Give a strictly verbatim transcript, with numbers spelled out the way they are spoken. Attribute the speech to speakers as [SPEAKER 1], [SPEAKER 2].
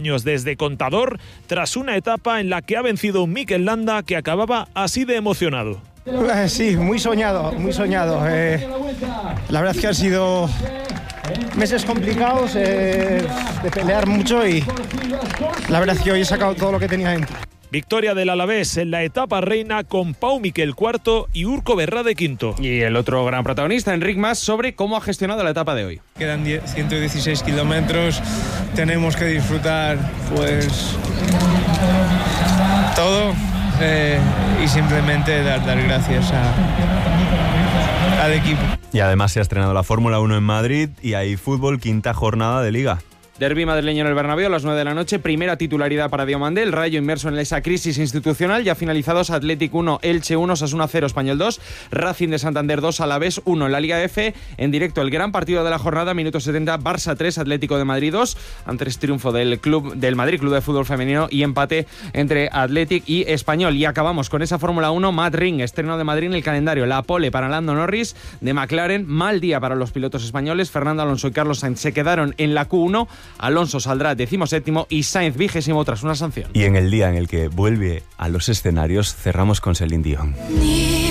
[SPEAKER 1] años desde Contador, tras una etapa en la que ha vencido un Mikel Landa que acababa así de emocionado.
[SPEAKER 2] Eh, sí, muy soñado, muy soñado. Eh, la verdad es que han sido meses complicados, eh, de pelear mucho, y la verdad es que hoy he sacado todo lo que tenía dentro.
[SPEAKER 1] Victoria del Alavés en la etapa reina con Pau Miquel cuarto y Urco Berrade quinto.
[SPEAKER 3] Y el otro gran protagonista, Enric Mas, sobre cómo ha gestionado la etapa de hoy.
[SPEAKER 4] Quedan ciento dieciséis kilómetros, tenemos que disfrutar pues todo eh, y simplemente dar, dar gracias a, al equipo.
[SPEAKER 5] Y además se ha estrenado la Fórmula uno en Madrid y hay fútbol, quinta jornada de Liga.
[SPEAKER 3] Derbi madrileño en el Bernabéu a las nueve de la noche, primera titularidad para Diomandé, el Rayo inmerso en esa crisis institucional, ya finalizados Athletic uno, Elche uno, Osasuna cero, Español dos, Racing de Santander dos, Alavés uno. En la Liga F, en directo el gran partido de la jornada, minuto setenta, Barça tres, Atlético de Madrid dos, antes triunfo del club del Madrid Club de Fútbol Femenino y empate entre Athletic y Español. Y acabamos con esa Fórmula uno, Mad Ring, estreno de Madrid en el calendario, la pole para Lando Norris de McLaren, mal día para los pilotos españoles, Fernando Alonso y Carlos Sainz se quedaron en la Q uno, Alonso saldrá decimoséptimo y Sainz vigésimo tras una sanción.
[SPEAKER 5] Y en el día en el que vuelve a los escenarios, cerramos con Celine Dion.